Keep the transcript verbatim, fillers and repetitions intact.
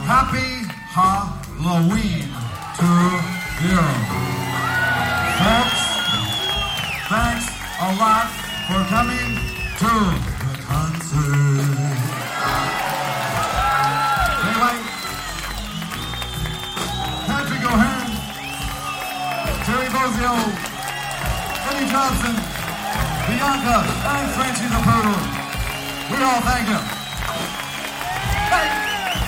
Happy Halloween to you. Folks, thanks a lot for coming to the concert. Anyway, Patrick O'Hearn, Terry Bozio, Eddie Johnson, Bianca, and Frenchie the Poodle. We all thank you. Hey.